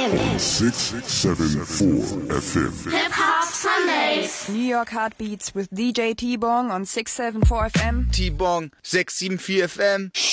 in 674 FM. Hip Hop Sundays. New York Heartbeats with DJ T-Bong on 674 FM. T-Bong 674 FM.